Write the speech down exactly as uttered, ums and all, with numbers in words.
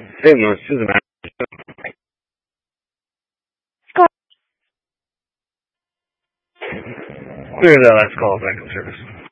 Same noise, Susan. Clear that last call, backup service.